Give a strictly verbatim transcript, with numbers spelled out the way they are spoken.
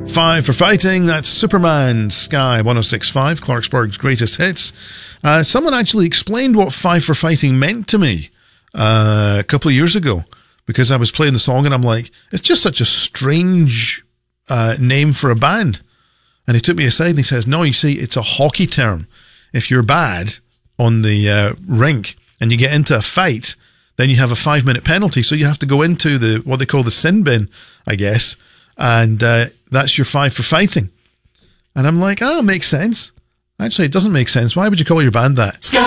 Five for Fighting, that's Superman, Sky one oh six point five, Clarksburg's greatest hits. Uh, someone actually explained what Five for Fighting meant to me uh, a couple of years ago, because I was playing the song and I'm like, it's just such a strange uh, name for a band. And he took me aside and he says, no, you see, it's a hockey term. If you're bad on the uh, rink and you get into a fight, then you have a five-minute penalty. So you have to go into the what they call the sin bin, I guess, and uh, that's your five for fighting. And I'm like, oh, it makes sense. Actually, it doesn't make sense. Why would you call your band that?